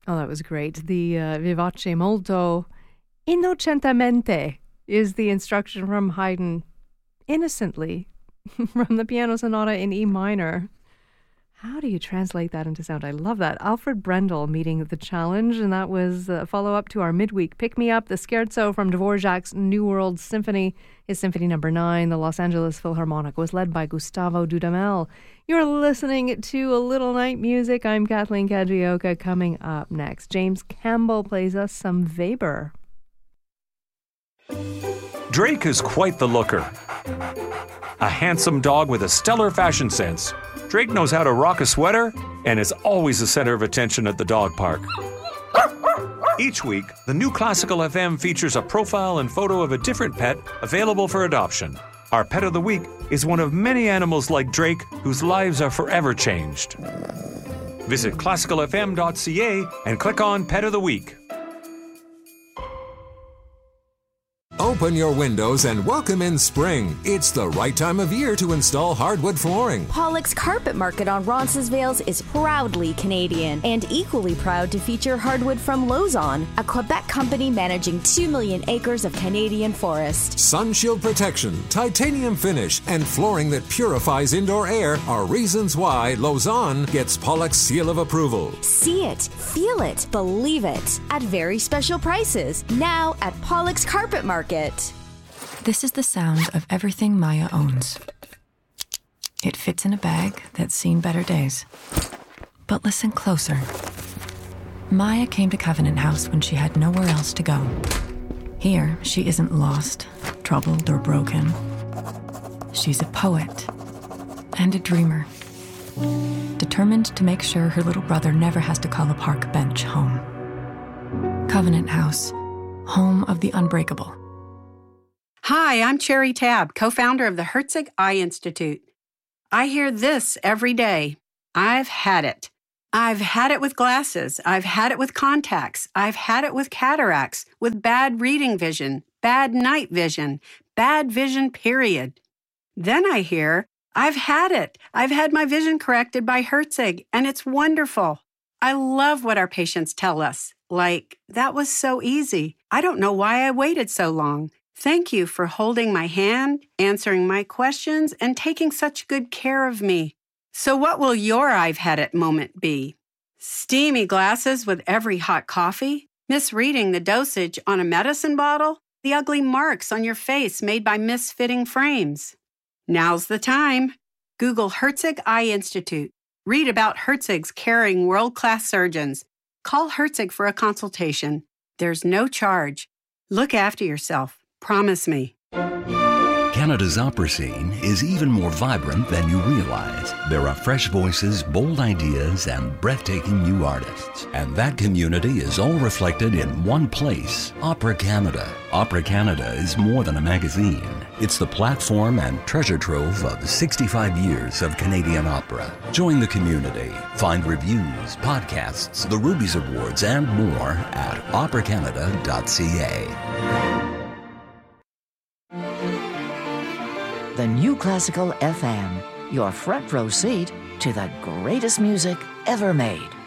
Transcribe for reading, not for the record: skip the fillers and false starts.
Oh, that was great. The vivace molto innocentemente is the instruction from Haydn, innocently, from the Piano Sonata in E minor. How do you translate that into sound? I love that. Alfred Brendel meeting the challenge, and that was a follow-up to our midweek pick-me-up, the Scherzo from Dvorak's New World Symphony, his Symphony No. 9. The Los Angeles Philharmonic was led by Gustavo Dudamel. You're listening to A Little Night Music. I'm Kathleen Kajioka. Coming up next, James Campbell plays us some Weber. Drake is quite the looker. A handsome dog with a stellar fashion sense. Drake knows how to rock a sweater and is always the center of attention at the dog park. Each week, the new Classical FM features a profile and photo of a different pet available for adoption. Our pet of the week is one of many animals like Drake whose lives are forever changed. Visit classicalfm.ca and click on Pet of the Week. Open your windows and welcome in spring. It's the right time of year to install hardwood flooring. Pollock's Carpet Market on Roncesvalles is proudly Canadian and equally proud to feature hardwood from Lauson, a Quebec company managing 2 million acres of Canadian forest. Sunshield protection, titanium finish, and flooring that purifies indoor air are reasons why Lauson gets Pollock's seal of approval. See it, feel it, believe it at very special prices now at Pollock's Carpet Market. This is the sound of everything Maya owns. It fits in a bag that's seen better days. But listen closer. Maya came to Covenant House when she had nowhere else to go. Here, she isn't lost, troubled, or broken. She's a poet and a dreamer, determined to make sure her little brother never has to call a park bench home. Covenant House, home of the unbreakable. Hi, I'm Cherry Tabb, co-founder of the Herzig Eye Institute. I hear this every day. I've had it. I've had it with glasses. I've had it with contacts. I've had it with cataracts, with bad reading vision, bad night vision, bad vision, period. Then I hear, I've had it. I've had my vision corrected by Herzig, and it's wonderful. I love what our patients tell us. Like, that was so easy. I don't know why I waited so long. Thank you for holding my hand, answering my questions, and taking such good care of me. So what will your I've had it moment be? Steamy glasses with every hot coffee? Misreading the dosage on a medicine bottle? The ugly marks on your face made by misfitting frames? Now's the time. Google Herzig Eye Institute. Read about Herzig's caring world-class surgeons. Call Herzig for a consultation. There's no charge. Look after yourself. Promise me. Canada's opera scene is even more vibrant than you realize. There are fresh voices, bold ideas, and breathtaking new artists. And that community is all reflected in one place, Opera Canada. Opera Canada is more than a magazine. It's the platform and treasure trove of 65 years of Canadian opera. Join the community. Find reviews, podcasts, the Rubies Awards, and more at operacanada.ca. The New Classical FM, your front row seat to the greatest music ever made.